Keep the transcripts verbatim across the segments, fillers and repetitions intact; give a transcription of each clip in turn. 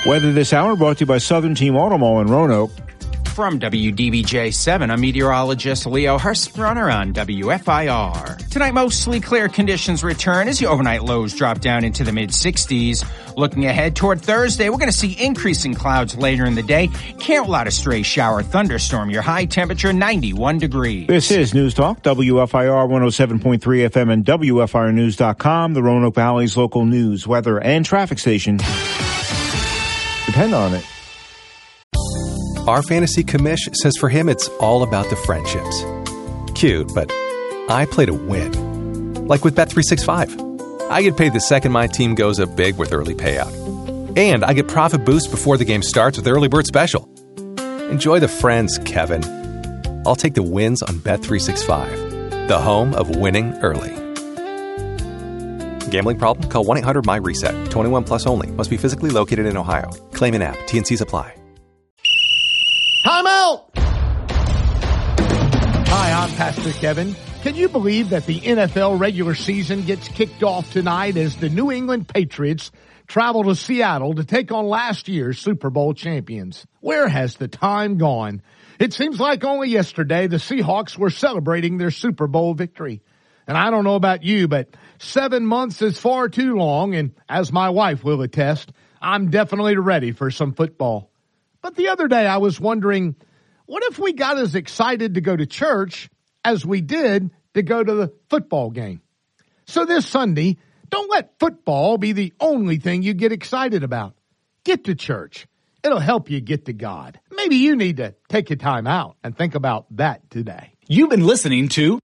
Weather this hour brought to you by Southern Team Auto Mall in Roanoke. From W D B J seven, I'm meteorologist Leo Hurst-Runner on W F I R. Tonight, mostly clear conditions return as the overnight lows drop down into the mid-sixties. Looking ahead toward Thursday, we're going to see increasing clouds later in the day. Can't rule out a stray shower thunderstorm. Your high temperature, ninety-one degrees. This is News Talk, W F I R one oh seven point three F M and W F I R news dot com, the Roanoke Valley's local news, weather, and traffic station. Depend on it. Our fantasy commish says for him it's all about the friendships. Cute, but I play to win. Like with Bet three sixty-five. I get paid the second my team goes up big with early payout. And I get profit boost before the game starts with Early Bird Special. Enjoy the friends, Kevin. I'll take the wins on Bet three sixty-five, the home of winning early. Gambling problem? Call one eight hundred my reset. twenty-one plus only. Must be physically located in Ohio. Claim in app. T N Cs apply. Time out! Hi, I'm Pastor Kevin. Can you believe that the N F L regular season gets kicked off tonight as the New England Patriots travel to Seattle to take on last year's Super Bowl champions? Where has the time gone? It seems like only yesterday the Seahawks were celebrating their Super Bowl victory. And I don't know about you, but seven months is far too long, and as my wife will attest, I'm definitely ready for some football. But the other day I was wondering, what if we got as excited to go to church as we did to go to the football game? So this Sunday, don't let football be the only thing you get excited about. Get to church. It'll help you get to God. Maybe you need to take a time out and think about that today. You've been listening to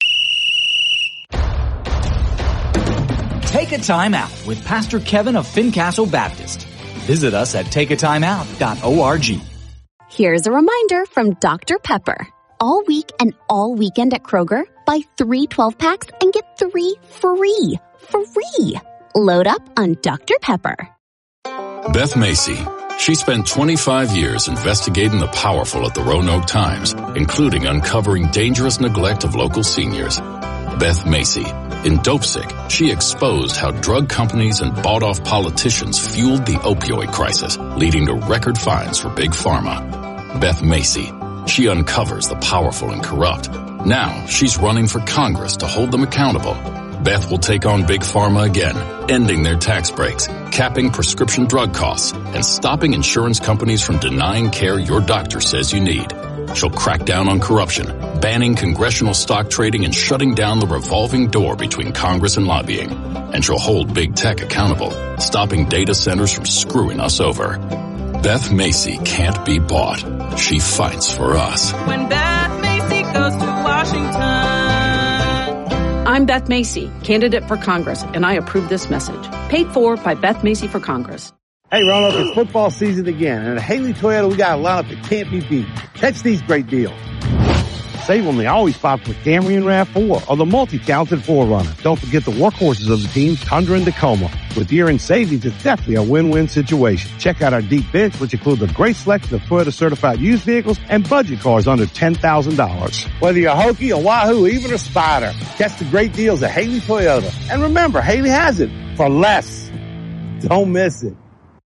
Take a Time Out with Pastor Kevin of Fincastle Baptist. Visit us at take a time out dot org. Here's a reminder from Doctor Pepper. All week and all weekend at Kroger, buy three twelve-packs and get three free. Free! Load up on Doctor Pepper. Beth Macy. She spent twenty-five years investigating the powerful at the Roanoke Times, including uncovering dangerous neglect of local seniors. Beth Macy. In Dopesick, she exposed how drug companies and bought-off politicians fueled the opioid crisis, leading to record fines for Big Pharma. Beth Macy. She uncovers the powerful and corrupt. Now she's running for Congress to hold them accountable. Beth will take on Big Pharma again, ending their tax breaks, capping prescription drug costs, and stopping insurance companies from denying care your doctor says you need. She'll crack down on corruption, banning congressional stock trading and shutting down the revolving door between Congress and lobbying. And she'll hold big tech accountable, stopping data centers from screwing us over. Beth Macy can't be bought. She fights for us. When Beth Macy goes to Washington. I'm Beth Macy, candidate for Congress, and I approve this message. Paid for by Beth Macy for Congress. Hey, Roanoke, it's football season again, and at Haley Toyota, we got a lineup that can't be beat. Catch these great deals. Save on the always popular Camry and RAV four, or the multi-talented four runner. Don't forget the workhorses of the team, Tundra and Tacoma. With year-end savings, it's definitely a win-win situation. Check out our deep bids, which include a great selection of Toyota-certified used vehicles and budget cars under ten thousand dollars. Whether you're a Hokie, a Wahoo, even a Spider, catch the great deals at Haley Toyota. And remember, Haley has it for less. Don't miss it.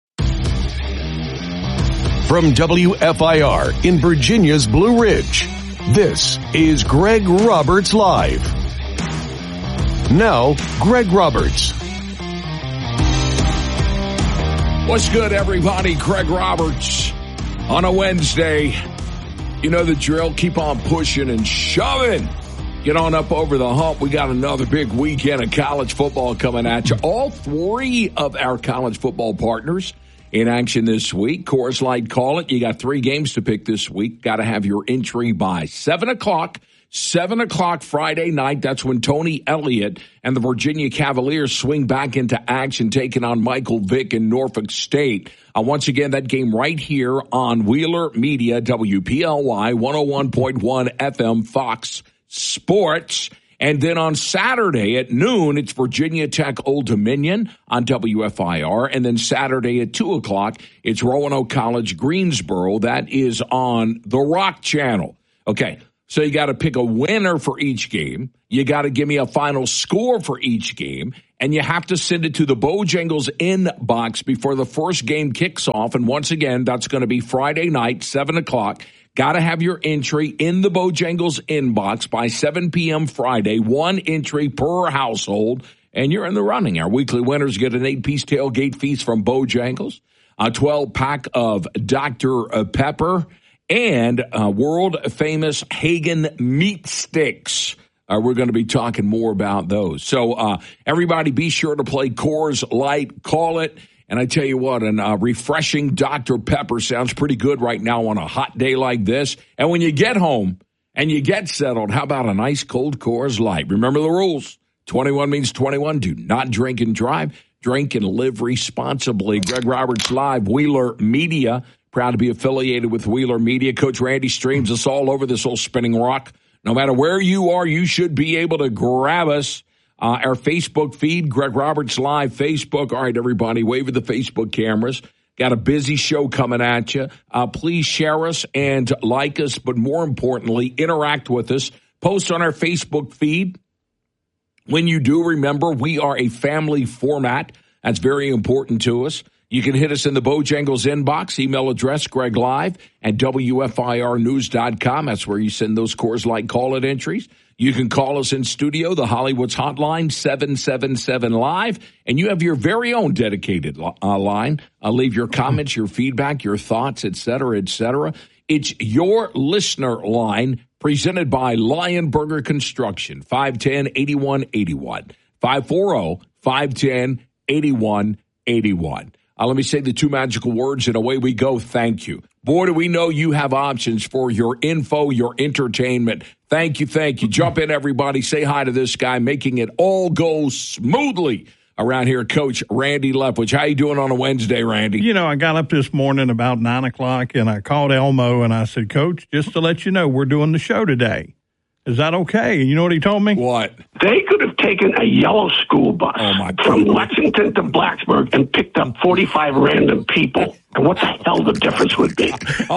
From W F I R in Virginia's Blue Ridge, this is Greg Roberts Live. Now, Greg Roberts. What's good, everybody? Greg Roberts on a Wednesday. You know the drill. Keep on pushing and shoving. Get on up over the hump. We got another big weekend of college football coming at you. All three of our college football partners in action this week. Coors Light, call it. You got three games to pick this week. Got to have your entry by seven o'clock. seven o'clock Friday night. That's when Tony Elliott and the Virginia Cavaliers swing back into action, taking on Michael Vick in Norfolk State. Uh, once again, that game right here on Wheeler Media, W P L Y, one oh one point one F M, Fox Sports. And then on Saturday at noon, it's Virginia Tech Old Dominion on W F I R. And then Saturday at two o'clock, it's Roanoke College Greensboro. That is on the Rock Channel. Okay, so you got to pick a winner for each game. You got to give me a final score for each game, and you have to send it to the Bojangles inbox before the first game kicks off. And once again, that's going to be Friday night, seven o'clock. Got to have your entry in the Bojangles inbox by seven p.m. Friday, one entry per household, and you're in the running. Our weekly winners get an eight-piece tailgate feast from Bojangles, a twelve-pack of Doctor Pepper, and uh, world-famous Hagen meat sticks. Uh, we're going to be talking more about those. So uh, everybody be sure to play Coors Light, call it. And I tell you what, a uh, refreshing Doctor Pepper sounds pretty good right now on a hot day like this. And when you get home and you get settled, how about a nice cold Coors Light? Remember the rules. twenty-one means twenty-one. Do not drink and drive. Drink and live responsibly. Greg Roberts Live, Wheeler Media. Proud to be affiliated with Wheeler Media. Coach Randy streams us all over this old spinning rock. No matter where you are, you should be able to grab us. Uh, our Facebook feed, Greg Roberts Live Facebook. All right, everybody, wave at the Facebook cameras. Got a busy show coming at you. Uh, please share us and like us, but more importantly, interact with us. Post on our Facebook feed. When you do, remember, we are a family format. That's very important to us. You can hit us in the Bojangles inbox, email address, Greg Live at W F I R news dot com. That's where you send those Coors Light call-it entries. You can call us in studio, the Hollywood's hotline, seven seven seven live, and you have your very own dedicated uh, line. Uh, leave your comments, your feedback, your thoughts, et cetera, et cetera. It's your listener line presented by Lion Burger Construction, five one zero, eight one eight one, five four zero, five one zero, eight one eight one. Uh, let me say the two magical words, and away we go. Thank you. Boy, do we know you have options for your info, your entertainment. Thank you, thank you. Jump in, everybody. Say hi to this guy, making it all go smoothly around here, Coach Randy Leftwich. How you doing on a Wednesday, Randy? You know, I got up this morning about nine o'clock, and I called Elmo, and I said, Coach, just to let you know, we're doing the show today. Is that okay? And you know what he told me? What? They could have taken a yellow school bus oh my from Lexington to Blacksburg and picked up forty-five random people. And what the hell the difference would be?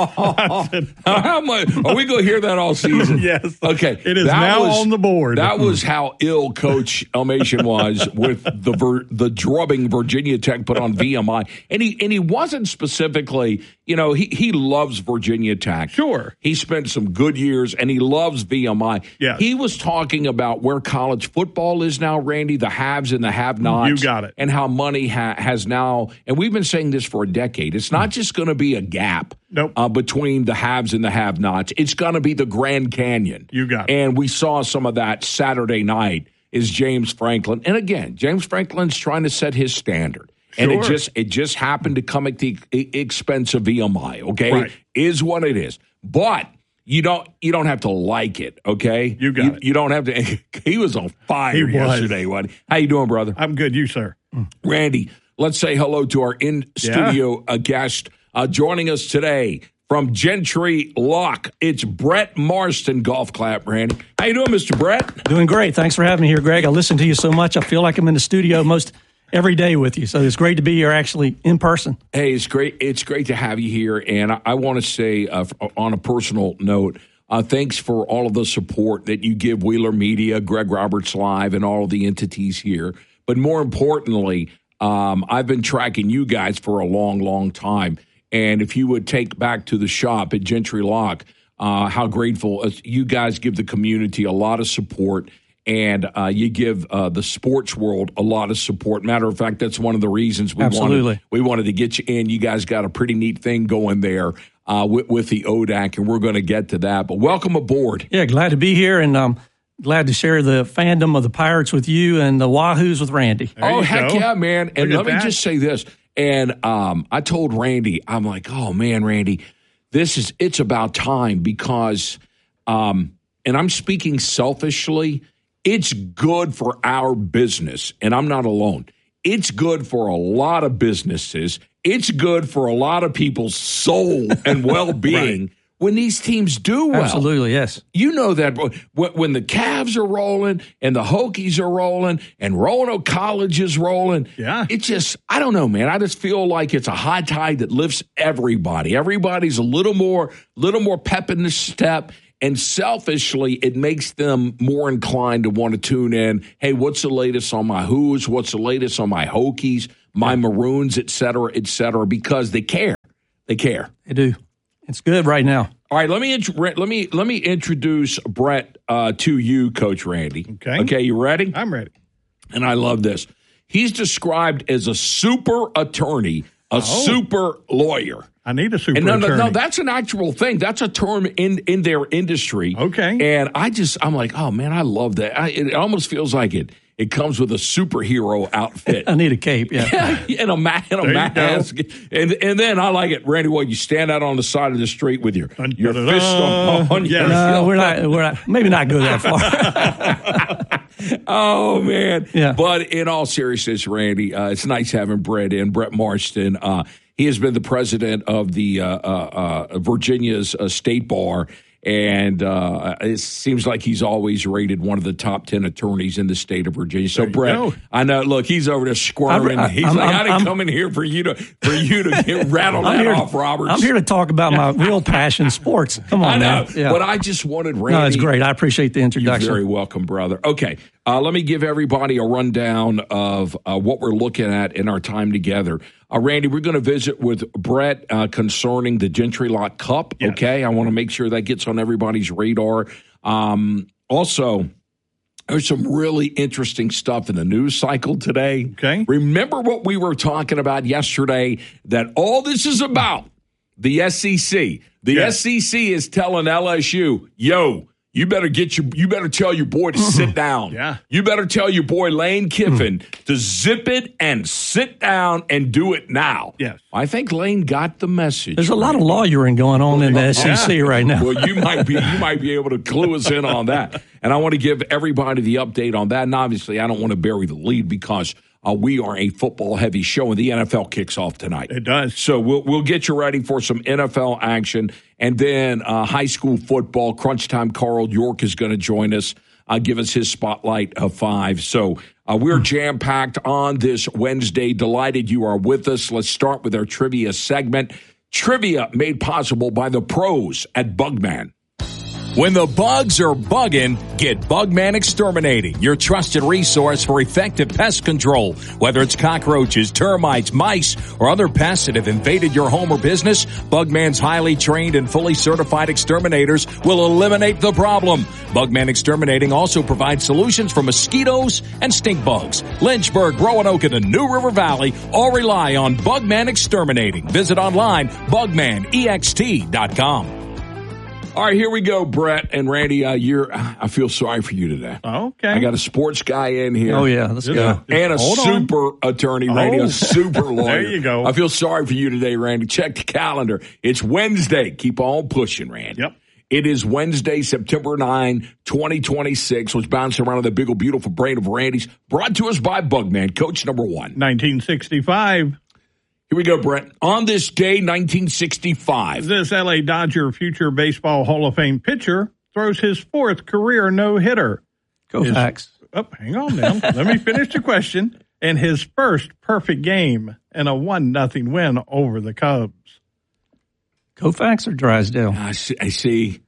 oh, said, how much? Are we going to hear that all season? Yes. Okay. It is now was, on the board. That was how ill Coach Elmation was with the ver, the drubbing Virginia Tech put on V M I. And he and he wasn't specifically, you know, he, he loves Virginia Tech. Sure. He spent some good years, and he loves V M I. Yes. He was talking about where college football is now, Randy, the haves and the have-nots. You got it. And how money ha- has now, and we've been saying this for a decade, it's not just going to be a gap nope. uh, between the haves and the have-nots. It's going to be the Grand Canyon. You got it. And we saw some of that Saturday night is James Franklin. And again, James Franklin's trying to set his standard. Sure. And it just it just happened to come at the expense of V M I, okay? Right. Is what it is. But you don't you don't have to like it, okay? You got you, it. You don't have to. He was on fire He was. yesterday, wasn't he? How you doing, brother? I'm good. You, sir. Randy, let's say hello to our in-studio Yeah. uh, guest uh, joining us today from Gentry Lock. It's Brett Marston. Golf clap, Randy. How you doing, Mister Brett? Doing great. Thanks for having me here, Greg. I listen to you so much. I feel like I'm in the studio most every day with you. So it's great to be here actually in person. Hey, it's great. It's great to have you here. And I, I want to say uh, on a personal note, uh, thanks for all of the support that you give Wheeler Media, Greg Roberts Live, and all of the entities here. But more importantly, um, I've been tracking you guys for a long, long time. And if you would take back to the shop at Gentry Lock, uh, how grateful uh, you guys give the community a lot of support. And uh, you give uh, the sports world a lot of support. Matter of fact, that's one of the reasons we Absolutely. wanted we wanted to get you in. You guys got a pretty neat thing going there uh, with, with the O D A C, and we're going to get to that. But welcome aboard. Yeah, glad to be here, and um, glad to share the fandom of the Pirates with you and the Wahoos with Randy. There oh, heck go. yeah, man. And Look let at me that. just say this. And um, I told Randy, I'm like, oh, man, Randy, this is it's about time because, um, and I'm speaking selfishly, it's good for our business, and I'm not alone. It's good for a lot of businesses. It's good for a lot of people's soul and well-being Right. when these teams do well. Absolutely, yes. You know that when the Cavs are rolling and the Hokies are rolling and Roanoke College is rolling, Yeah. it just, I don't know, man. I just feel like it's a high tide that lifts everybody. Everybody's a little more, little more pep in the step. And selfishly, it makes them more inclined to want to tune in. Hey, what's the latest on my Who's? What's the latest on my Hokies, my Maroons, et cetera, et cetera, because they care. They care. They do. It's good right now. All right, let me int- let me let me introduce Brett uh, to you, Coach Randy. Okay. Okay, you ready? I'm ready. And I love this. He's described as a super attorney, a oh. super lawyer. I need a super and no, attorney. No, no, that's an actual thing. That's a term in, in their industry. Okay. And I just, I'm like, oh, man, I love that. I, it almost feels like it. It comes with a superhero outfit. I need a cape, yeah. and a, ma- and a mask. And, and then I like it, Randy, well, you stand out on the side of the street with your, your fist on, on yeah. your No, we're not, we're not, maybe not go that far. Oh, man. Yeah. But in all seriousness, Randy, uh, it's nice having Brett in. Brett Marston. Uh, he has been the president of the uh, uh, uh, Virginia's uh, State Bar. And uh, it seems like he's always rated one of the top ten attorneys in the state of Virginia. So, Brett, go. I know. Look, he's over there squirming. I, I, he's I'm, like, I'm, I didn't I'm, come in here for you to for you to get rattle that here, off, Roberts. I'm here to talk about my real passion, sports. Come on, I know, man. Yeah. But I just wanted Randy. No, it's great. I appreciate the introduction. You're very welcome, brother. Okay, uh, let me give everybody a rundown of uh, what we're looking at in our time together. Uh, Randy, we're going to visit with Brett uh, concerning the Gentry Lock Cup, yes. Okay? I want to make sure that gets on everybody's radar. Um, also, there's some really interesting stuff in the news cycle today. Okay. Remember what we were talking about yesterday, that all this is about the S E C. The yes. S E C is telling L S U, yo, You better get your. You better tell your boy to sit down. Yeah. You better tell your boy Lane Kiffin mm. to zip it and sit down and do it now. Yes. I think Lane got the message. There's a lot of lawyering going on in the S E C yeah. right now. Well, you might be. You might be able to clue us in on that. And I want to give everybody the update on that. And obviously, I don't want to bury the lead because uh, we are a football-heavy show, and the N F L kicks off tonight. It does. So we'll we'll get you ready for some N F L action. And then uh, high school football, crunch time, Carl York is going to join us, uh, give us his spotlight of five. So uh, we're jam-packed on this Wednesday. Delighted you are with us. Let's start with our trivia segment. Trivia made possible by the pros at Bugman. When the bugs are bugging, get Bugman Exterminating, your trusted resource for effective pest control. Whether it's cockroaches, termites, mice, or other pests that have invaded your home or business, Bugman's highly trained and fully certified exterminators will eliminate the problem. Bugman Exterminating also provides solutions for mosquitoes and stink bugs. Lynchburg, Roanoke, and the New River Valley all rely on Bugman Exterminating. Visit online, bugman e x t dot com. All right, here we go, Brett and Randy. Uh, you're, I feel sorry for you today. Okay. I got a sports guy in here. Oh, yeah, let's go. And a Hold super on. attorney, Randy, oh. a super lawyer. There you go. I feel sorry for you today, Randy. Check the calendar. It's Wednesday. Keep on pushing, Randy. Yep. It is Wednesday, September ninth, twenty twenty-six. Let's bounce around in the big old beautiful brain of Randy's. Brought to us by Bugman, coach number one. nineteen sixty-five. Here we go, Brett. On this day, nineteen sixty-five. This L A Dodger future baseball Hall of Fame pitcher throws his fourth career no-hitter. Koufax. Oh, hang on now. Let me finish the question. And his first perfect game in a one nothing win over the Cubs. Koufax or Drysdale? I see. I see.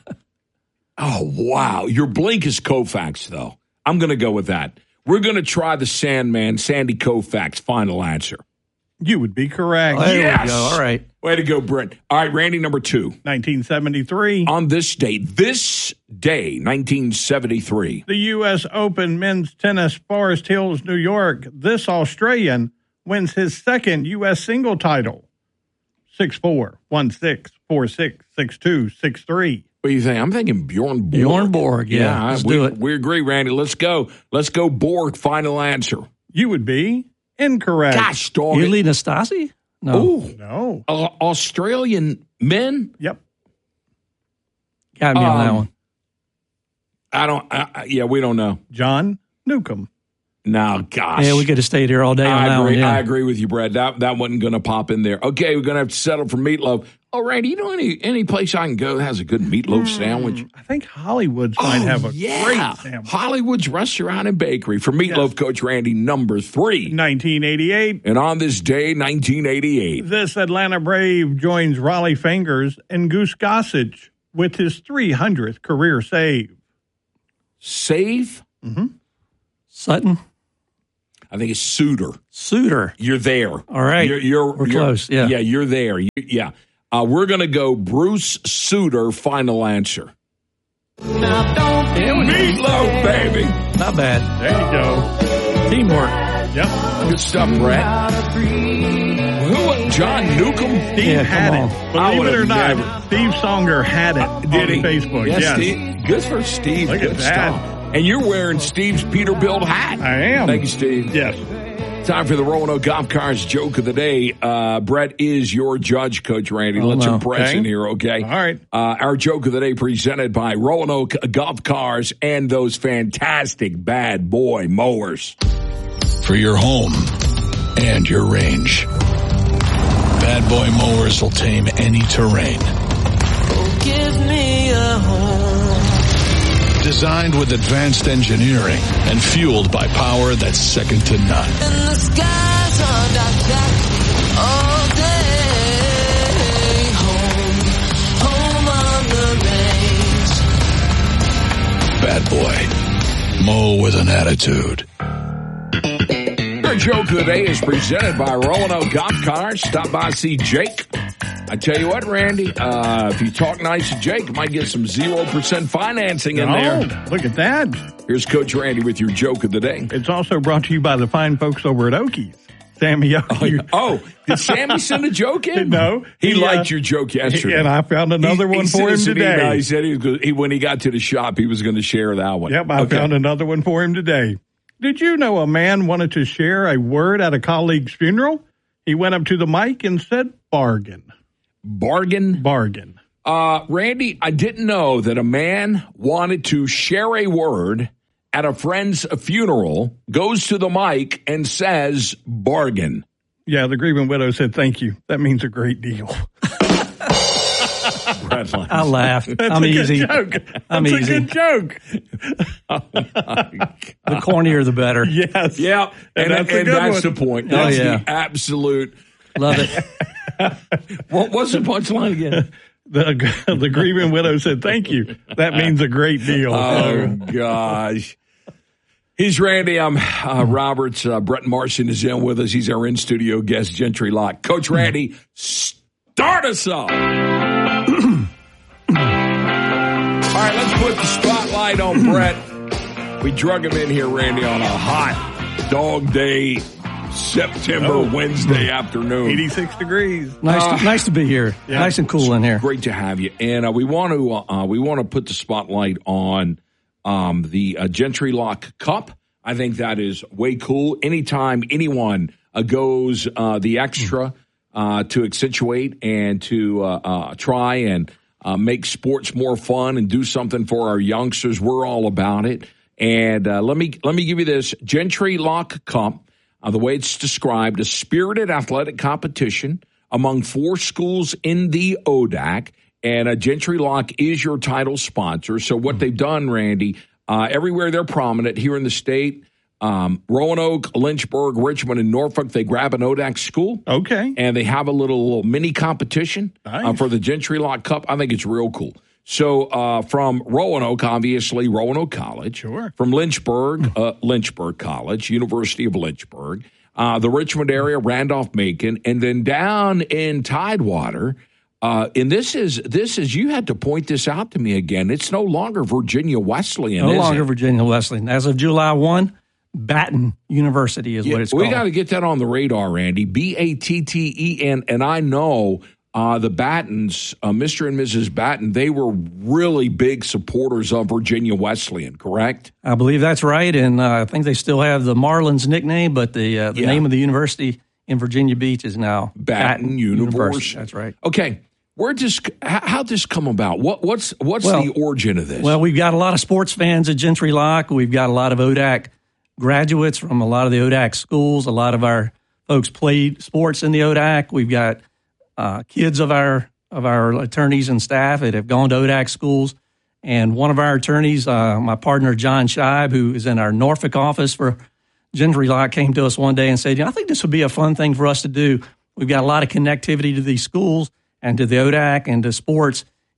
Oh, wow. Your blink is Koufax, though. I'm going to go with that. We're going to try the Sandman, Sandy Koufax, final answer. You would be correct. Oh, there yes. we go. All right. Way to go, Brent. All right, Randy, number two. nineteen seventy-three. On this date, this day, nineteen seventy-three. The U S Open men's tennis, Forest Hills, New York. This Australian wins his second U S single title. six four, one six, four six, six two, six three. What do you think? I'm thinking Bjorn Borg. Bjorn Borg, yeah. yeah let's we, do it. We agree, Randy. Let's go. Let's go, Borg. Final answer. You would be incorrect. Gosh, dog. Uli Nastasi? No. Ooh, no. Uh, Australian men? Yep. Got me um, on that one. I don't, uh, yeah, we don't know. John Newcomb. No, gosh. Yeah, we could have stayed here all day on I that agree. one. Yeah. I agree with you, Brad. That that wasn't going to pop in there. Okay, we're going to have to settle for meatloaf. Oh, Randy, you know any any place I can go that has a good meatloaf mm, sandwich? I think Hollywood's oh, might have a yeah. great sandwich. Hollywood's Restaurant and Bakery for Meatloaf yes. Coach Randy, number three. nineteen eighty-eight. And on this day, nineteen eighty-eight. This Atlanta Brave joins Raleigh Fingers and Goose Gossage with his three hundredth career save. Save? Mm-hmm. Sutton? I think it's Suter. Suter. You're there. All right. You're, you're, We're you're, close, yeah. Yeah, you're there. You, yeah. Uh, we're going to go Bruce Suter, final answer. Meatloaf, baby. Not bad. There you go. Teamwork. Yep. Good stuff, Brett. Who? John Newcomb? Steve Yeah, had come it. Believe it or not, never. Steve Songer had it Did on he? Facebook. Yes, Yes. Steve. Good for Steve. Look Good at that. stuff. And you're wearing Steve's Peterbilt hat. I am. Thank you, Steve. Yes. Time for the Roanoke Golf Cars joke of the day. Uh, Brett is your judge, Coach Randy. Oh, Let's no. impress Okay. in here, okay? All right. Uh, our joke of the day presented by Roanoke Golf Cars and those fantastic bad boy mowers. For your home and your range, Bad Boy mowers will tame any terrain. Give me a home. Designed with advanced engineering and fueled by power that's second to none. And the skies are dark black all day. Home, home on the range. Bad Boy, mow with an attitude. Our joke of the day is presented by Roanoke Golf Cars. Stop by, see Jake. I tell you what, Randy, uh, if you talk nice to Jake, you might get some zero percent financing in Oh, there. look at that. Here's Coach Randy with your joke of the day. It's also brought to you by the fine folks over at Okies. Sammy Okie. Oh, oh, did Sammy send a joke in? No. He, He, uh, liked your joke yesterday. And I found another He- one he for sent him us an today. email. He said he was gonna, he, when he got to the shop, he was going to share that one. Yep, I Okay. found another one for him today. Did you know a man wanted to share a word at a colleague's funeral? He went up to the mic and said, bargain. Bargain? Bargain. Uh, Randy, I didn't know that a man wanted to share a word at a friend's funeral, goes to the mic and says bargain. Yeah, the grieving widow said, thank you. That means a great deal. I laughed. That's I'm a easy. good joke. I'm That's easy. a good joke. The cornier, the better. Yes. Yeah, and, And that's and, a good that's one. the point. Oh, That's yeah. the absolute. Love it. What, what's the punchline again? The, the grieving widow said, thank you. That means a great deal. Oh, gosh. He's Randy. I'm uh, Roberts. Uh, Brett Martian is in with us. He's our in-studio guest, Gentry Lock. Coach Randy, start us off. All right, let's put the spotlight on Brett. We drug him in here, Randy, on a hot dog day, September, Oh. Wednesday afternoon. eighty-six degrees. Nice, Uh, to, nice to be here. yeah. Nice and cool in here. Great to have you. And uh, we want to uh, we want to put the spotlight on um, the uh, Gentry Lock Cup. I think that is way cool. Anytime anyone uh, goes uh, the extra uh, to accentuate and to uh, uh, try and uh, make sports more fun and do something for our youngsters, we're all about it. And uh, let me let me give you this Gentry Lock Cup. Uh, the way it's described, a spirited athletic competition among four schools in the O D A C, and uh, Gentry Lock is your title sponsor. So what they've done, Randy, uh, everywhere they're prominent here in the state, um, Roanoke, Lynchburg, Richmond, and Norfolk, they grab an O D A C school. Okay. And they have a little, little mini competition uh, Nice. for the Gentry Lock Cup. I think it's real cool. So uh, from Roanoke, obviously, Roanoke College. Sure. From Lynchburg, uh, Lynchburg College, University of Lynchburg. Uh, the Richmond area, Randolph-Macon. And then down in Tidewater, uh, and this is, this is, you had to point this out to me again. It's no longer Virginia Wesleyan, No is longer it? Virginia Wesleyan. As of July first, Batten University is Yeah, what it's we called. got to get that on the radar, Randy. B A T T E N. And I know uh, the Battens, uh, Mister and Missus Batten, they were really big supporters of Virginia Wesleyan, correct? I believe that's right, and uh, I think they still have the Marlins nickname, but the uh, the Yeah. name of the university in Virginia Beach is now Batten University. That's right. Okay. Where just how how'd this come about? What what's what's Well- the origin of this? Well, we've got a lot of sports fans at Gentry Lock. We've got a lot of O D A C graduates from a lot of the O D A C schools. A lot of our folks played sports in the O D A C. We've got uh, kids of our of our attorneys and staff that have gone to O D A C schools. And one of our attorneys, uh, my partner John Scheib, who is in our Norfolk office for Gentry Lock, came to us one day and said, "You know, I think this would be a fun thing for us to do. We've got a lot of connectivity to these schools and to the O D A C and to sports.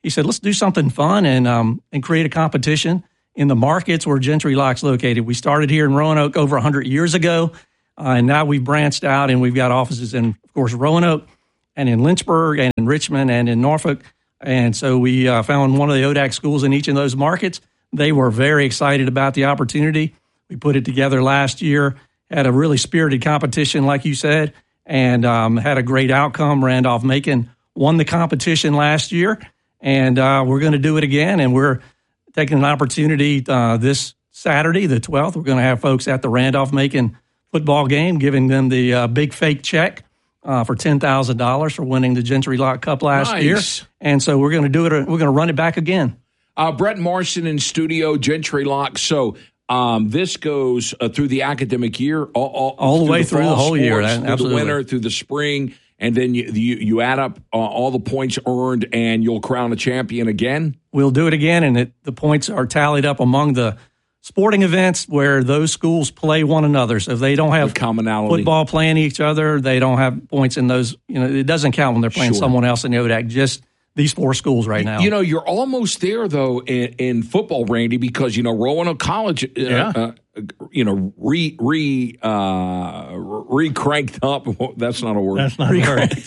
he said, let's do something fun and um, and create a competition in the markets where Gentry Lock's located. We started here in Roanoke over one hundred years ago, uh, and now we've branched out, and we've got offices in, of course, Roanoke and in Lynchburg and in Richmond and in Norfolk. And so we uh, found one of the O D A C schools in each of those markets. They were very excited about the opportunity. We put it together last year, had a really spirited competition, like you said, and um, had a great outcome. Randolph-Macon won the competition last year, and uh, we're going to do it again. And we're taking an opportunity uh, this Saturday, the twelfth. We're going to have folks at the Randolph-Macon football game, giving them the uh, big fake check uh, for ten thousand dollars for winning the Gentry Lock Cup last Nice. year. And so we're going to do it. We're going to run it back again. Uh, Brett Marston in studio, Gentry Lock. So um, this goes uh, through the academic year, all, all, All the way through the fall whole year, sports, that- through the absolutely. winter, through the spring, and then you you, you add up uh, all the points earned, and you'll crown a champion again. We'll do it again, and it, the points are tallied up among the sporting events where those schools play one another. So if they don't have commonality, football playing each other, they don't have points in those. You know, it doesn't count when they're playing Sure. someone else in the O D A C. Just these four schools right now. You know, you're almost there, though, in, in football, Randy, because, you know, Roanoke College, uh, Yeah. uh, you know, re re uh, re cranked up. That's not a word. That's not a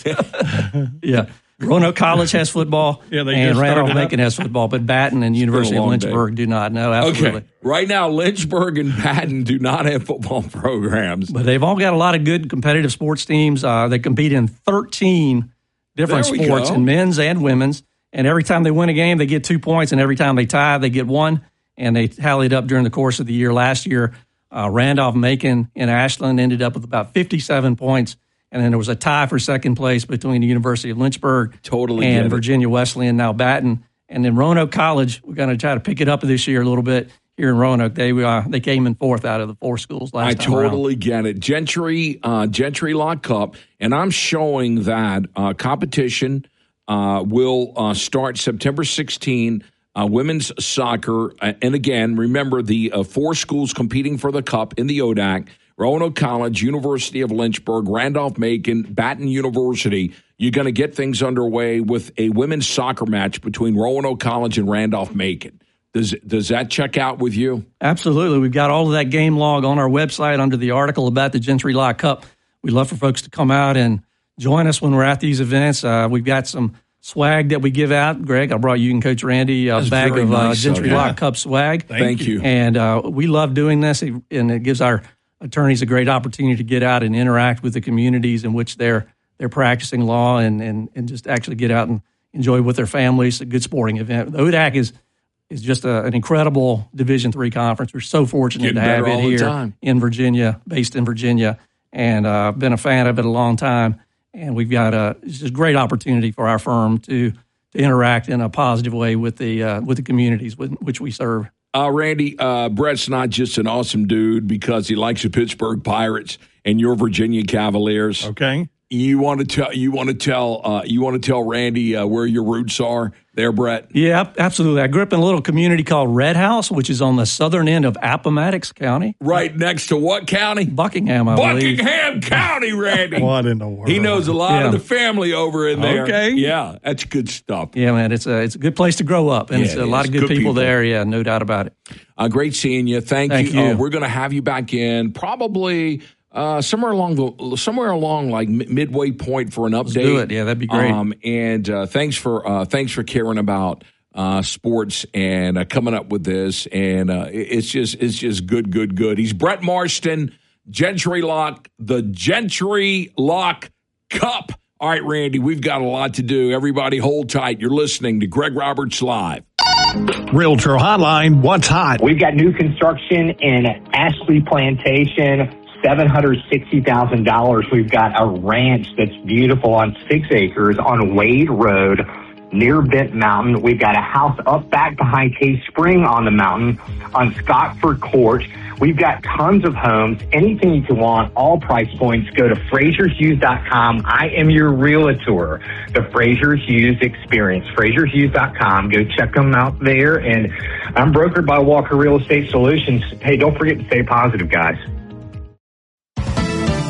word. yeah. Roanoke College has football, Yeah, they and just started Randolph-Macon has football, but Baton and University of long Lynchburg day. do not. No, absolutely. Okay. Right now, Lynchburg and Patton do not have football programs. But they've all got a lot of good competitive sports teams. Uh, they compete in thirteen different There we sports, go. in men's and women's. And every time they win a game, they get two points. And every time they tie, they get one. And they tallied up during the course of the year. Last year, uh, Randolph-Macon and Ashland ended up with about fifty-seven points. And then there was a tie for second place between the University of Lynchburg Totally get and it. Virginia Wesleyan, now Baton. And then Roanoke College, we're going to try to pick it up this year a little bit here in Roanoke. They uh, they came in fourth out of the four schools last I time around. totally get it. Gentry, uh, Gentry Lock Cup, and I'm showing that uh, competition uh, will uh, start September sixteenth. Uh, women's soccer, uh, and again, remember the uh, four schools competing for the cup in the O D A C: Roanoke College, University of Lynchburg, Randolph-Macon, Baton University. You're going to get things underway with a women's soccer match between Roanoke College and Randolph-Macon. Does does that check out with you? Absolutely. We've got all of that game log on our website under the article about the Gentry Lock Cup. We'd love for folks to come out and join us when we're at these events. Uh, we've got some swag that we give out. Greg, I brought you and Coach Randy a That's bag very of uh, nice Gentry of you. Lock Cup swag. Thank Thank you. you. And uh, we love doing this, and it gives our attorneys a great opportunity to get out and interact with the communities in which they're they're practicing law, and and, and just actually get out and enjoy with their families. A good sporting event. The O D A C is is just a, an incredible Division three conference. We're so fortunate Getting to have better it all the here time. in Virginia, based in Virginia, and uh, been a fan of it a long time. And we've got a it's just a great opportunity for our firm to to interact in a positive way with the uh, with the communities with which we serve. Uh, Randy, uh, Brett's not just an awesome dude because he likes the Pittsburgh Pirates and your Virginia Cavaliers. Okay. You want to tell you want to tell uh, you want to tell Randy uh, where your roots are there, Brett? Yeah, absolutely. I grew up in a little community called Red House, which is on the southern end of Appomattox County. Right next to what county? Buckingham, I believe. Buckingham County, Randy. What in the world? He knows a lot Yeah. of the family over in there. Okay. Yeah, that's good stuff. Yeah, man, it's a it's a good place to grow up, and Yeah, it's a it lot is. of good, Good people, people. there. Yeah, no doubt about it. Uh, great seeing you. Thank, Thank you. you. Uh, we're going to have you back in probably uh, somewhere along the somewhere along like mi- midway point for an update. Let's do it. Yeah, that'd be great. Um, and uh, thanks for uh, thanks for caring about uh, sports and uh, coming up with this. And uh, it- it's just it's just good, good, good. He's Brett Marston, Gentry Lock, the Gentry Lock Cup. All right, Randy, we've got a lot to do. Everybody hold tight. You're listening to Greg Roberts Live. Realtor Hotline, what's hot? We've got new construction in Ashley Plantation, seven hundred sixty thousand dollars. We've got a ranch that's beautiful on six acres on Wade Road near Bent Mountain. We've got a house up back behind Cave Spring on the mountain on Scottford Court. We've got tons of homes, anything you can want, all price points. Go to Fraziers Hughes dot com. I am your realtor, the Fraziers Hughes Experience. Fraziers Hughes dot com. Go check them out there. And I'm brokered by Walker Real Estate Solutions. Hey, don't forget to stay positive, guys.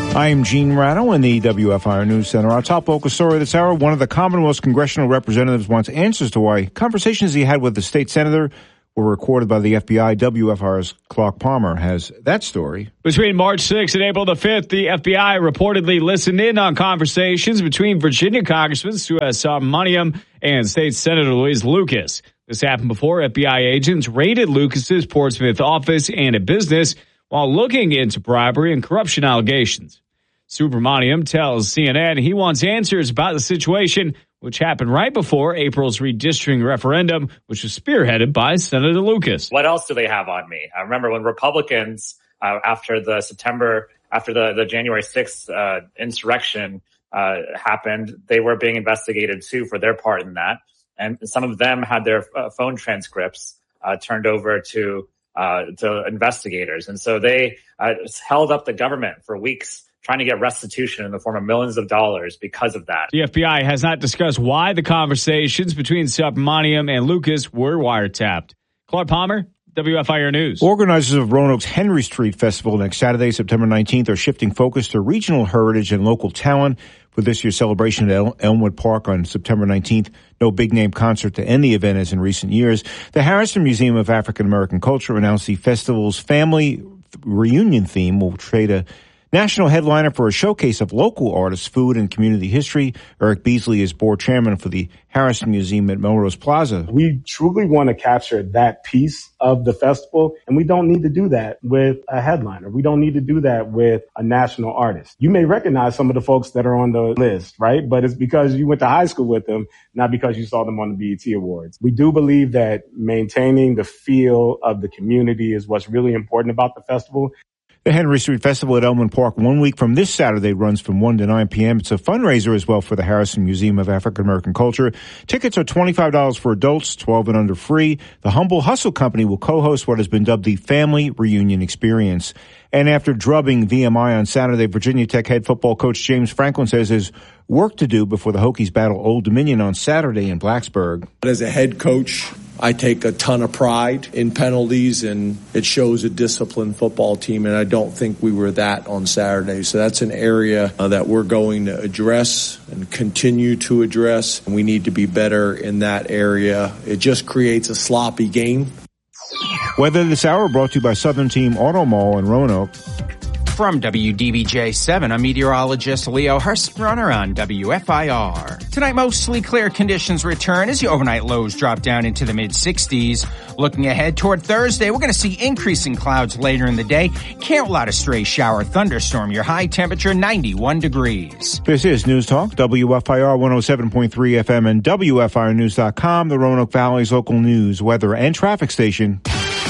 I'm Gene Ratto in the W F I R News Center. Our top local story this hour, one of the Commonwealth's congressional representatives wants answers to why conversations he had with the state senator were recorded by the F B I. W F I R's Clark Palmer has that story. Between March sixth and April the fifth, the F B I reportedly listened in on conversations between Virginia Congressman Suez Subramaniam and State Senator Louise Lucas. This happened before F B I agents raided Lucas's Portsmouth office and a business while looking into bribery and corruption allegations. Subramaniam tells C N N he wants answers about the situation, which happened right before April's redistricting referendum, which was spearheaded by Senator Lucas. What else do they have on me? I remember when Republicans, uh, after the September, after the, the January sixth uh, insurrection uh, happened, they were being investigated too for their part in that. And some of them had their uh, phone transcripts uh, turned over to uh, to investigators. And so they uh, held up the government for weeks, trying to get restitution in the form of millions of dollars because of that. The F B I has not discussed why the conversations between Subramaniam and Lucas were wiretapped. Clark Palmer, W F I R News. Organizers of Roanoke's Henry Street Festival next Saturday, September nineteenth, are shifting focus to regional heritage and local talent for this year's celebration at El- Elmwood Park on September nineteenth. No big-name concert to end the event as in recent years. The Harrison Museum of African American Culture announced the festival's family reunion theme will trade a national headliner for a showcase of local artists, food, and community history. Eric Beasley is board chairman for the Harrison Museum at Melrose Plaza. We truly want to capture that piece of the festival, and we don't need to do that with a headliner. We don't need to do that with a national artist. You may recognize some of the folks that are on the list, right? But it's because you went to high school with them, not because you saw them on the B E T Awards. We do believe that maintaining the feel of the community is what's really important about the festival. The Henry Street Festival at Elmwood Park one week from this Saturday runs from one to nine p.m. It's a fundraiser as well for the Harrison Museum of African American Culture. Tickets are twenty-five dollars for adults, twelve and under free. The Humble Hustle Company will co-host what has been dubbed the Family Reunion Experience. And after drubbing V M I on Saturday, Virginia Tech head football coach James Franklin says there's work to do before the Hokies battle Old Dominion on Saturday in Blacksburg. As a head coach, I take a ton of pride in penalties, and it shows a disciplined football team, and I don't think we were that on Saturday. So that's an area uh, that we're going to address and continue to address, and we need to be better in that area. It just creates a sloppy game. Weather this hour brought to you by Southern Team Auto Mall in Roanoke. From W D B J seven, I'm meteorologist Leo Hurstrunner on W F I R. Tonight, mostly clear conditions return as the overnight lows drop down into the mid sixties. Looking ahead toward Thursday, we're going to see increasing clouds later in the day. Can't rule out a stray shower thunderstorm. Your high temperature, ninety-one degrees. This is News Talk, W F I R one oh seven point three F M and W F I R news dot com, the Roanoke Valley's local news, weather, and traffic station.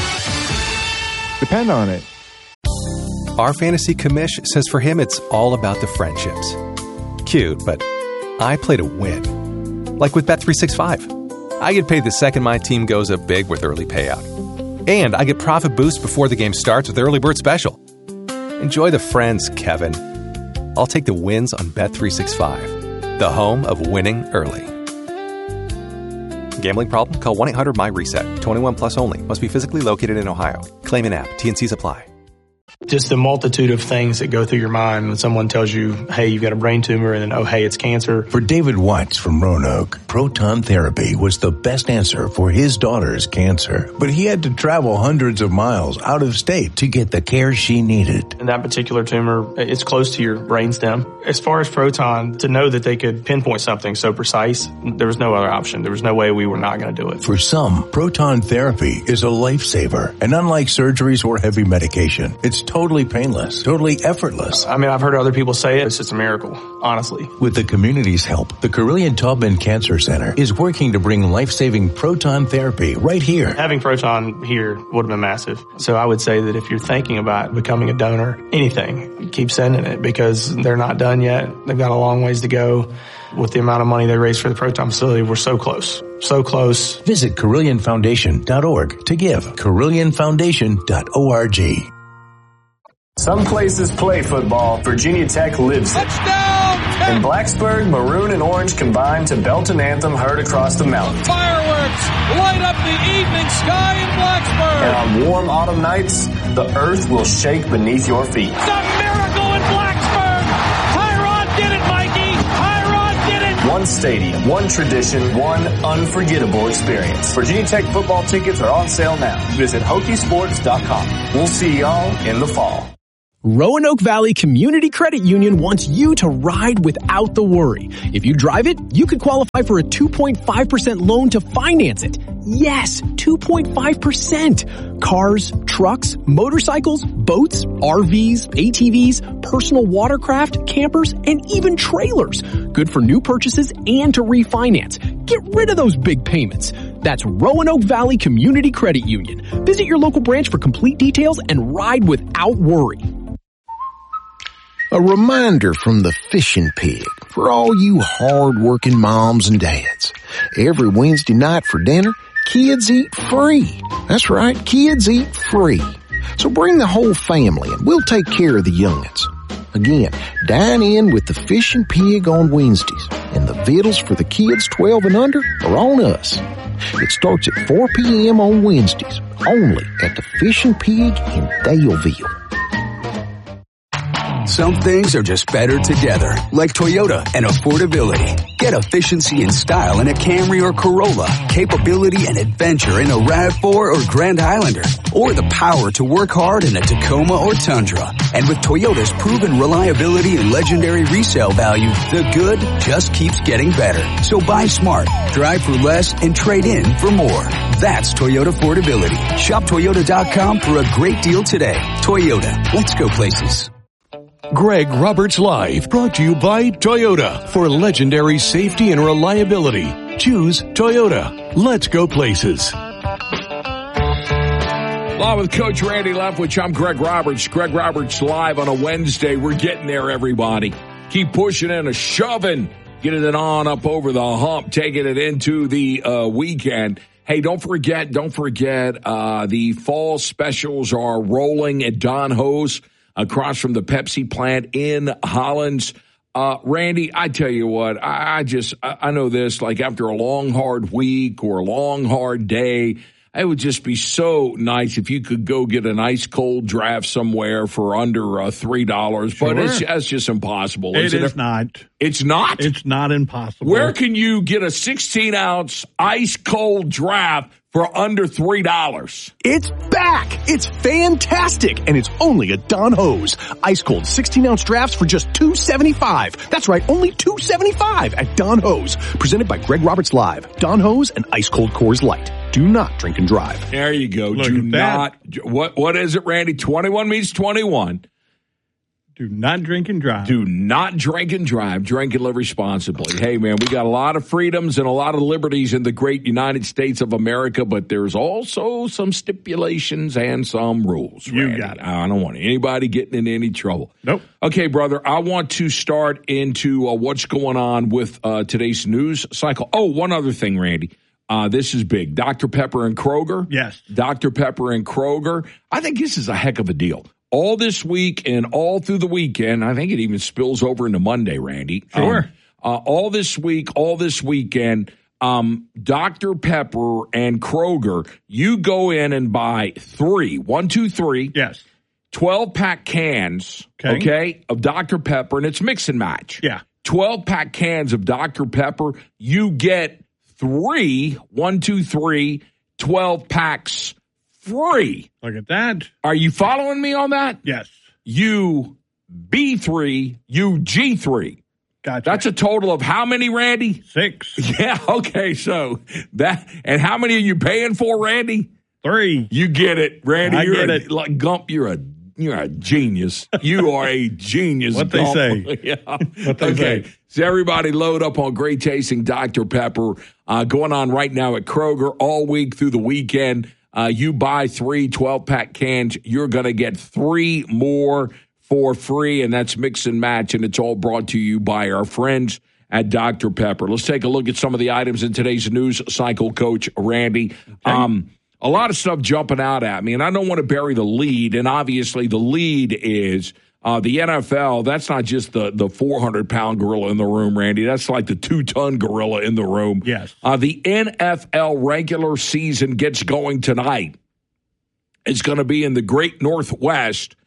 Depend on it. Our fantasy commish says for him it's all about the friendships. Cute, but I play to win. Like with Bet three sixty-five. I get paid the second my team goes up big with early payout. And I get profit boost before the game starts with Early Bird Special. Enjoy the friends, Kevin. I'll take the wins on Bet three sixty-five, the home of winning early. Gambling problem? Call one eight hundred my reset. twenty-one plus only. Must be physically located in Ohio. Claim an app. T N Cs apply. Just the multitude of things that go through your mind when someone tells you, hey, you've got a brain tumor, and then, oh, hey, it's cancer. For David Watts from Roanoke, proton therapy was the best answer for his daughter's cancer. But he had to travel hundreds of miles out of state to get the care she needed. And that particular tumor, it's close to your brainstem. As far as proton, to know that they could pinpoint something so precise, there was no other option. There was no way we were not going to do it. For some, proton therapy is a lifesaver. And unlike surgeries or heavy medication, it's totally painless, totally effortless. I mean, I've heard other people say it. It's just a miracle, honestly. With the community's help, the Carillion Taubman Cancer Center is working to bring life-saving proton therapy right here. Having proton here would have been massive. So I would say that if you're thinking about becoming a donor, anything, keep sending it because they're not done yet. They've got a long ways to go. With the amount of money they raised for the proton facility, we're so close. So close. Visit Carillion Foundation dot org to give. Carillion Foundation dot org. Some places play football. Virginia Tech lives it. Touchdown! In Blacksburg, maroon and orange combine to belt an anthem heard across the mountain. Fireworks light up the evening sky in Blacksburg. And on warm autumn nights, the earth will shake beneath your feet. It's a miracle in Blacksburg! one stadium, one tradition, one unforgettable experience. Virginia Tech football tickets are on sale now. Visit Hokie Sports dot com. We'll see y'all in the fall. Roanoke Valley Community Credit Union wants you to ride without the worry. If you drive it, you could qualify for a two point five percent loan to finance it. Yes, two point five percent. Cars, trucks, motorcycles, boats, R Vs, A T Vs, personal watercraft, campers, and even trailers. Good for new purchases and to refinance. Get rid of those big payments. That's Roanoke Valley Community Credit Union. Visit your local branch for complete details and ride without worry. A reminder from the Fishing Pig for all you hard-working moms and dads. Every Wednesday night for dinner, kids eat free. That's right, kids eat free. So bring the whole family and we'll take care of the young'uns. Again, dine in with the Fishing Pig on Wednesdays, and the vittles for the kids twelve and under are on us. It starts at four p.m. on Wednesdays, only at the Fishing Pig in Daleville. Some things are just better together, like Toyota and affordability. Get efficiency and style in a Camry or Corolla, capability and adventure in a RAV four or Grand Highlander, or the power to work hard in a Tacoma or Tundra. And with Toyota's proven reliability and legendary resale value, the good just keeps getting better. So buy smart, drive for less, and trade in for more. That's Toyota affordability. Shop Toyota dot com for a great deal today. Toyota, let's go places. Greg Roberts Live, brought to you by Toyota. For legendary safety and reliability, choose Toyota. Let's go places. Live with Coach Randy Leftwich, I'm Greg Roberts. Greg Roberts Live on a Wednesday. We're getting there, everybody. Keep pushing and a shoving, getting it on up over the hump, taking it into the uh, weekend. Hey, don't forget, don't forget, uh, the fall specials are rolling at Don Ho's, across from the Pepsi plant in Hollins. Uh, Randy, I tell you what, I, I just, I, I know this, like after a long, hard week or a long, hard day, it would just be so nice if you could go get an ice cold draft somewhere for under uh, three dollars. Sure. But it's, that's just impossible. It isn't is it? not. It's not? It's not impossible. Where can you get a sixteen ounce ice cold draft for under three dollars? It's back! It's fantastic! And it's only at Don Ho's. Ice cold sixteen ounce drafts for just two seventy-five. That's right, only two seventy-five at Don Ho's. Presented by Greg Roberts Live. Don Ho's and Ice Cold Coors Light. Do not drink and drive. There you go. Look Do at not. What What is it, Randy? twenty-one means twenty-one. Do not drink and drive. Do not drink and drive. Drink and live responsibly. Hey, man, we got a lot of freedoms and a lot of liberties in the great United States of America, but there's also some stipulations and some rules. You Randy. got it. I don't want anybody getting in any trouble. Nope. Okay, brother, I want to start into uh, what's going on with uh, today's news cycle. Oh, one other thing, Randy. Uh, this is big. Doctor Pepper and Kroger. Yes. Doctor Pepper and Kroger. I think this is a heck of a deal. All this week and all through the weekend, I think it even spills over into Monday, Randy. Sure. Um, uh, all this week, all this weekend, um, Doctor Pepper and Kroger, you go in and buy three, one, two, three. Yes. twelve-pack cans, okay. okay, of Doctor Pepper, and it's mix and match. Yeah. twelve-pack cans of Doctor Pepper. You get three, one, two, three, twelve packs free. Look at that. Are you following me on that? Yes. U B three, U G three. Gotcha. That's a total of how many, Randy? Six. Yeah, okay, so that, and how many are you paying for, Randy? Three. You get it, Randy. I you're get a, it. Like Gump, you're a you're a genius. You are a genius. What they Gump. say. Yeah. What they okay. say. So everybody load up on great tasting Doctor Pepper. Uh, going on right now at Kroger all week through the weekend. Uh, you buy three twelve-pack cans, you're going to get three more for free, and that's mix and match, and it's all brought to you by our friends at Doctor Pepper. Let's take a look at some of the items in today's news cycle, Coach Randy. Okay. Um, a lot of stuff jumping out at me, and I don't want to bury the lead, and obviously the lead is uh, the N F L. That's not just the, the four hundred pound gorilla in the room, Randy. That's like the two ton gorilla in the room. Yes. Uh, the N F L regular season gets going tonight. It's going to be in the Great Northwest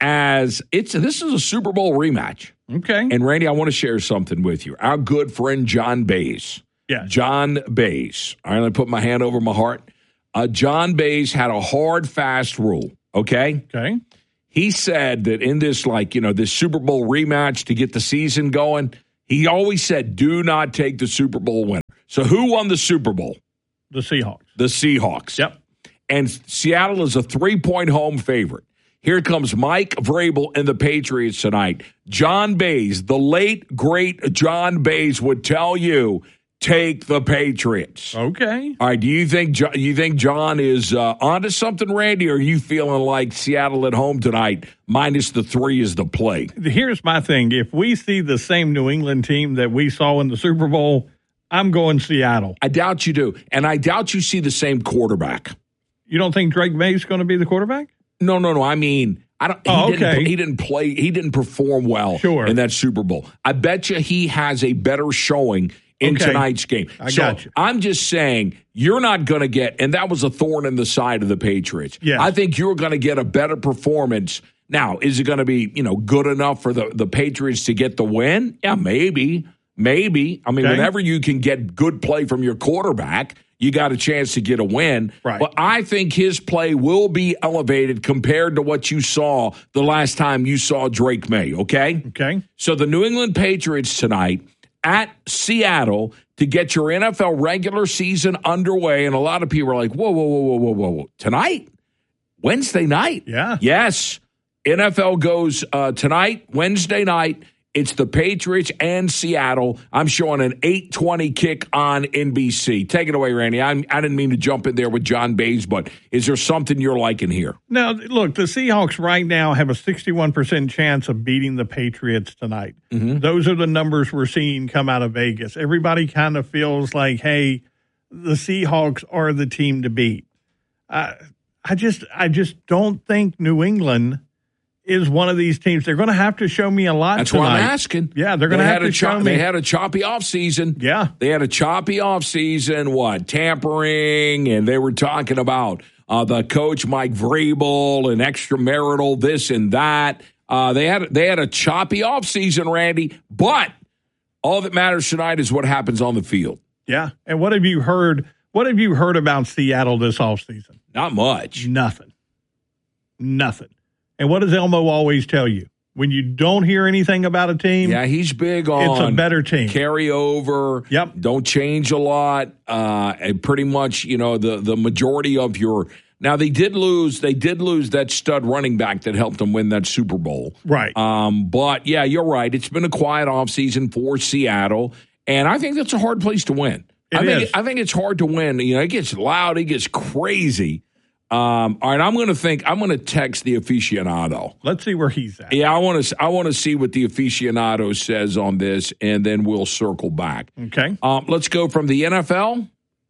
as it's this is a Super Bowl rematch. Okay. And Randy, I want to share something with you. Our good friend John Bays. Yeah. John Bays. All right, let me put my hand over my heart. Uh, John Bays had a hard, fast rule. Okay. Okay. He said that in this, like, you know, this Super Bowl rematch to get the season going, he always said, do not take the Super Bowl winner. So who won the Super Bowl? The Seahawks. The Seahawks. Yep. And Seattle is a three-point home favorite. Here comes Mike Vrabel and the Patriots tonight. John Bays, the late, great John Bays would tell you, take the Patriots. Okay. All right, do you think you think John is uh, onto something, Randy, or are you feeling like Seattle at home tonight, minus the three is the play? Here's my thing. If we see the same New England team that we saw in the Super Bowl, I'm going Seattle. I doubt you do. And I doubt you see the same quarterback. You don't think Drake May is going to be the quarterback? No, no, no. I mean, I don't. He, oh, didn't, okay. he didn't play. He didn't perform well sure. in that Super Bowl. I bet you he has a better showing in okay. tonight's game. I so got you. I'm just saying you're not going to get, and that was a thorn in the side of the Patriots. Yes. I think you're going to get a better performance. Now, is it going to be, you know, good enough for the, the Patriots to get the win? Yeah, maybe. Maybe. I mean, okay. whenever you can get good play from your quarterback, you got a chance to get a win. Right. But I think his play will be elevated compared to what you saw the last time you saw Drake May, okay? Okay. So the New England Patriots tonight at Seattle to get your N F L regular season underway. And a lot of people are like, whoa, whoa, whoa, whoa, whoa, whoa, whoa. Tonight? Wednesday night? Yeah. Yes. N F L goes uh, tonight, Wednesday night. It's the Patriots and Seattle. I'm showing an eight twenty kick on N B C. Take it away, Randy. I'm, I didn't mean to jump in there with John Bays, but is there something you're liking here? Now, look, the Seahawks right now have a sixty-one percent chance of beating the Patriots tonight. Mm-hmm. Those are the numbers we're seeing come out of Vegas. Everybody kind of feels like, hey, the Seahawks are the team to beat. Uh, I just, I just don't think New England is one of these teams. They're going to have to show me a lot That's tonight. what I'm asking. Yeah, they're going to have to cho- show me. They had a choppy offseason. Yeah. They had a choppy offseason, what, tampering, and they were talking about uh, the coach, Mike Vrabel, and extramarital this and that. Uh, they had they had a choppy offseason, Randy, but all that matters tonight is what happens on the field. Yeah, and what have you heard? What have you heard about Seattle this offseason? Not much. Nothing. Nothing. And what does Elmo always tell you? When you don't hear anything about a team, yeah, he's big on it's a better team. Carry over. Yep. Don't change a lot. Uh, and pretty much, you know, the the majority of your now they did lose. They did lose that stud running back that helped them win that Super Bowl. Right. Um, but yeah, you're right. It's been a quiet offseason for Seattle, and I think that's a hard place to win. It I think is. I think it's hard to win. You know, it gets loud, it gets crazy. Um, all right, I'm going to think. I'm going to text the aficionado. Let's see where he's at. Yeah, I want to. I want to see what the aficionado says on this, and then we'll circle back. Okay. Um, let's go from the N F L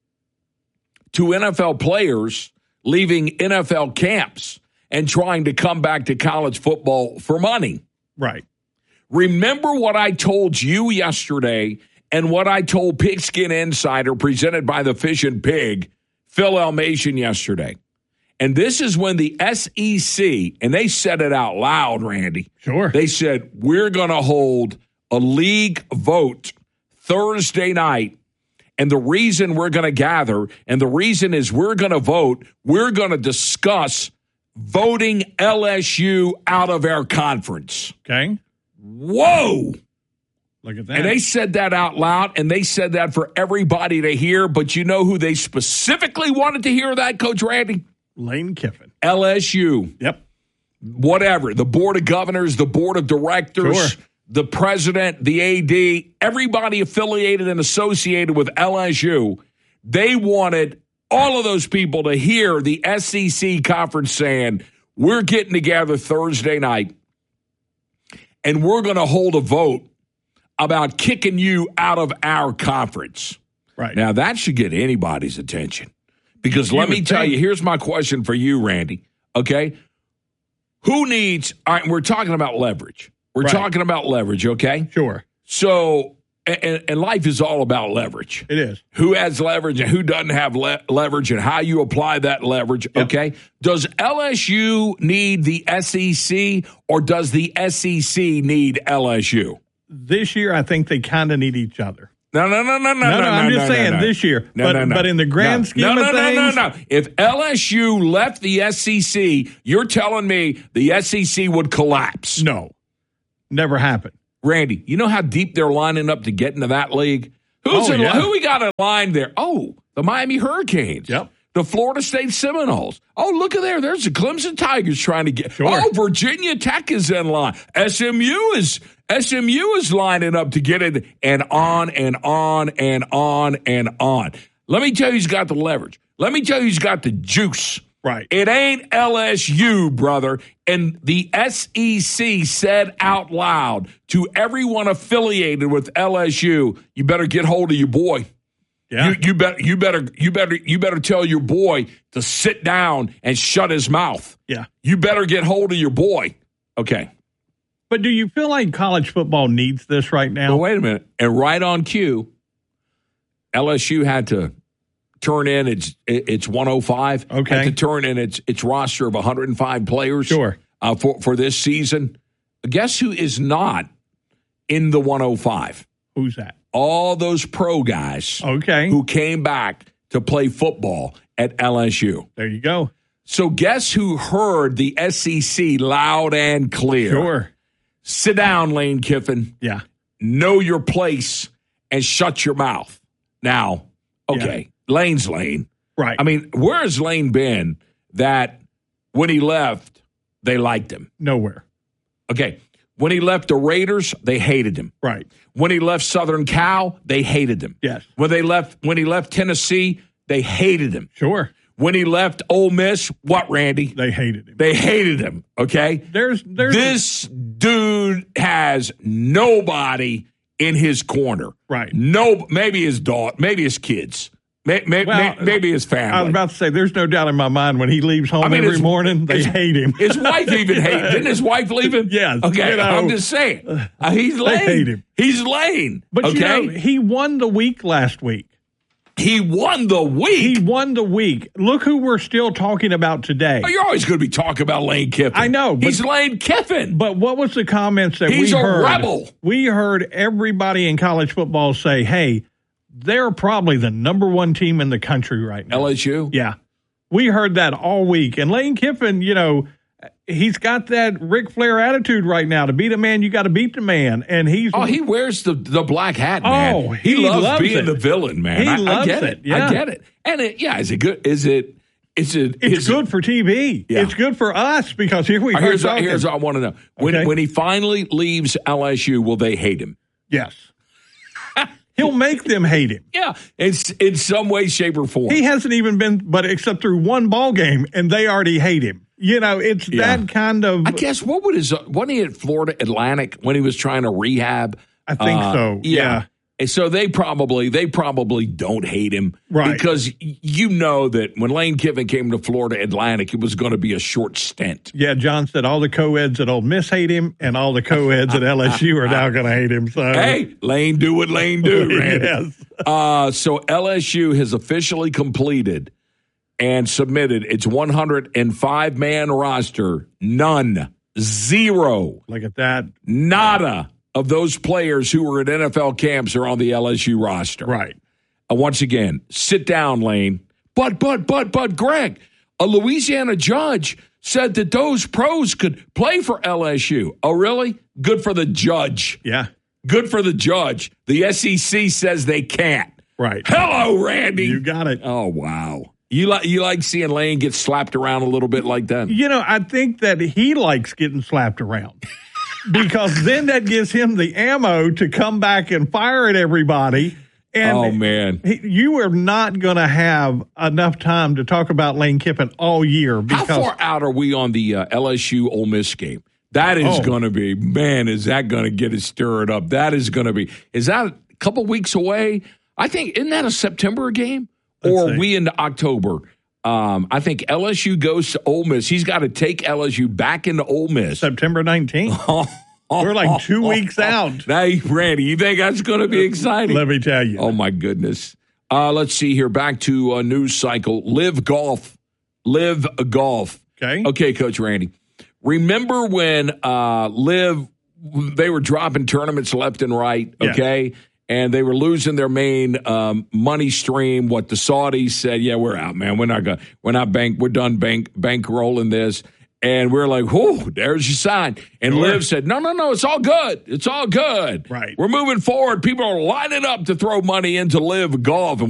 to N F L players leaving N F L camps and trying to come back to college football for money. Right. Remember what I told you yesterday, and what I told Pigskin Insider, presented by the Fish and Pig, Phil Elmation yesterday. And this is when the S E C, and they said it out loud, Randy. Sure. They said, we're going to hold a league vote Thursday night. And the reason we're going to gather, and the reason is we're going to vote, we're going to discuss voting L S U out of our conference. Okay. Whoa. Look at that. And they said that out loud, and they said that for everybody to hear. But you know who they specifically wanted to hear that, Coach Randy? Lane Kiffin. L S U. Yep. Whatever. The board of governors, the board of directors, Sure. the president, the A D, everybody affiliated and associated with L S U, they wanted all of those people to hear the S E C conference saying, we're getting together Thursday night, and we're going to hold a vote about kicking you out of our conference. Right. Now, that should get anybody's attention. Because You let me would tell think. you, here's my question for you, Randy. Okay? Who needs, all right, we're talking about leverage. We're Right. talking about leverage, okay? Sure. So and, and life is all about leverage. It is. Who has leverage and who doesn't have le- leverage and how you apply that leverage, Yep. okay? Does L S U need the S E C or does the S E C need L S U? This year, I think they kind of need each other. No, no, no, no, no, No, no, no. I'm no, just no, saying no. this year. No, but, no, no. but in the grand no. scheme no, no, of things. No, no, no, no. If L S U left the S E C, you're telling me the S E C would collapse. No. Never happened. Randy, you know how deep they're lining up to get into that league? Who's Oh, in, yeah. Who we got in line there? Oh, the Miami Hurricanes. Yep. The Florida State Seminoles. Oh, look at there. There's the Clemson Tigers trying to get. Sure. Oh, Virginia Tech is in line. S M U is S M U is lining up to get it, and on and on and on and on. Let me tell you who's got the leverage. Let me tell you who's got the juice. Right. It ain't L S U, brother. And the S E C said out loud to everyone affiliated with L S U, you better get hold of your boy. Yeah. You, you better, you better, you better, you better tell your boy to sit down and shut his mouth. Yeah. You better get hold of your boy. Okay. But do you feel like college football needs this right now? Well, wait a minute. And right on cue, L S U had to turn in its its one oh five. Okay. Had to turn in its its roster of one hundred five players. Sure. Uh, for for this season. Guess who is not in the one oh five? Who's that? All those pro guys. Okay. Who came back to play football at L S U. There you go. So guess who heard the S E C loud and clear? Sure. Sit down, Lane Kiffin. Yeah. Know your place and shut your mouth. Now, okay, yeah. Lane's Lane. Right. I mean, where has Lane been that when he left, they liked him? Nowhere. Okay. When he left the Raiders, they hated him. Right. When he left Southern Cal, they hated him. Yes. When they left when he left Tennessee, they hated him. Sure. When he left Ole Miss, what, Randy? They hated him. They hated him, okay? There's, there's This dude has nobody in his corner. Right. No, maybe his daughter, maybe his kids, may, may, well, may, maybe his family. I was about to say, there's no doubt in my mind when he leaves home I mean, every his, morning, they his, hate him. His wife even hate Didn't his wife leave him? Yes. Okay, You know, I'm just saying. Uh, he's Lane. They hate him. He's Lane. But okay? you know, he won the week last week. He won the week. He won the week. Look who we're still talking about today. Oh, you're always going to be talking about Lane Kiffin. I know. But, he's Lane Kiffin. But what was the comments that he's we a heard? rebel. We heard everybody in college football say, hey, they're probably the number one team in the country right now. L S U? Yeah. We heard that all week. And Lane Kiffin, you know, he's got that Ric Flair attitude right now. To beat a man, you got to beat the man. And he's oh, he wears the, the black hat, man. Oh, he, he loves, loves being it. the villain, man. He I, loves I get it. it. Yeah. I get it. And it, yeah, is it good? Is it? Is it? It's is good it, for T V. Yeah. It's good for us because here we uh, are. here's, talking. here's what I want to know. When Okay. when he finally leaves L S U, will they hate him? Yes. He'll make them hate him. Yeah, it's in some way, shape, or form. He hasn't even been, but except through one ball game, and they already hate him. You know, it's Yeah. that kind of. I guess what would his wasn't he at Florida Atlantic when he was trying to rehab? I think Uh, so. Yeah. And so they probably they probably don't hate him, Right. Because y- you know that when Lane Kiffin came to Florida Atlantic, it was going to be a short stint. Yeah, John said all the co-eds at Ole Miss hate him, and all the co-eds at L S U are now going to hate him. So Hey, Lane, do what Lane do, Randy. Yes. Uh, so L S U has officially completed and submitted its one hundred five man roster. None, zero, Look at that. nada of those players who were at N F L camps are on the L S U roster. Right. Uh, once again, sit down, Lane. But, but, but, but, Greg, a Louisiana judge said that those pros could play for L S U. Oh, really? Good for the judge. Yeah. Good for the judge. The S E C says they can't. Right. Hello, Randy. You got it. Oh, wow. You like you like seeing Lane get slapped around a little bit like that? You know, I think that he likes getting slapped around because then that gives him the ammo to come back and fire at everybody. And oh, man. he, you are not going to have enough time to talk about Lane Kiffin all year. Because, How far out are we on the uh, L S U Ole Miss game? That is Oh. going to be, man, is that going to get it stirred up? That is going to be, is that a couple weeks away? I think, isn't that a September game? Let's Or see. are we into October? Um, I think L S U goes to Ole Miss. He's got to take L S U back into Ole Miss. September nineteenth. Oh, We're like two weeks out. Now, Randy, you think that's going to be exciting? Let me tell you. Oh, my goodness. Uh, let's see here. Back to uh, news cycle. Live Golf. Live Golf. Okay. Okay, Coach Randy. Remember when uh, Live, they were dropping tournaments left and right, okay? Yeah. And they were losing their main um, money stream. What the Saudis said, yeah, we're out, man. We're not going. We're not bank. We're done bank bankrolling this. And we're like, whoo, there's your sign. And sure. Liv said, no, no, no, it's all good. It's all good. Right. We're moving forward. People are lining up to throw money into Live Golf. And